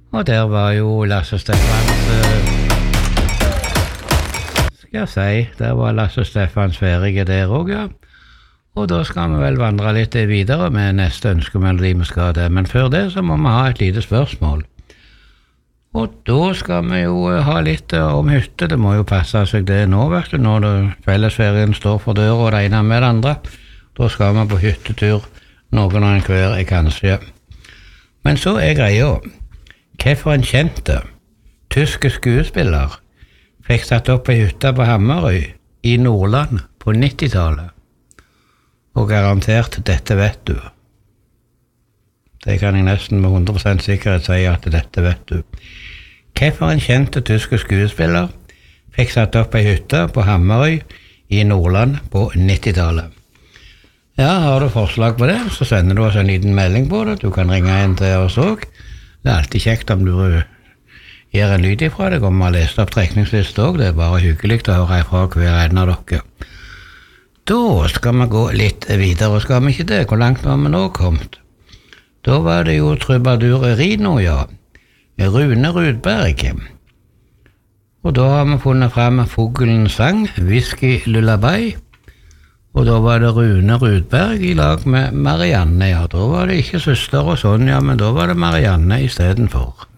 Og der var jo Lasse Steffans, skal jeg si, der var Lasse Steffans ferdige der også, ja. Og da skal vi vel vandre litt videre med neste ønskemelodi vi skal det. Men før det så må vi ha et lite spørsmål. Og da skal vi jo ha litt om hytte. Det må jo passe seg det nå, vet du, når fellesferien står for døra og det ene med det andre. Da skal vi på hyttetur, noen av en hver kanskje. Men så greia, hvorfor en kjente tyske skuespiller fikk satt opp ei hytte på Hamarøy i Nordland på 90-tallet. Og garantert, dette vet du. Det kan jeg nesten med 100% sikkerhet si at dette vet du. Hvorfor en kjente tyske skuespiller fikk satt opp ei hytte på Hamarøy i Nordland på 90-tallet? Ja, har du forslag på det, så sender du oss en liten melding på det. Du kan ringe en til oss også. Det alltid kjekt om du gir en lyd ifra deg, om vi har lest opp trekningsliste også. Det bare hyggelig å høre ifra hver en av dere. Da skal vi gå litt videre, skal vi ikke det? Hvor langt har vi nå kommet? Da var det jo trubadur Rino, ja. Rune Rudberg. Og da har vi funnet frem Fuglens sang, Whisky Lullaby. Og da var det Rune Rudberg i lag med Marianne, ja. Da var det ikke søster og Sonja, men da var det Marianne i stedet for.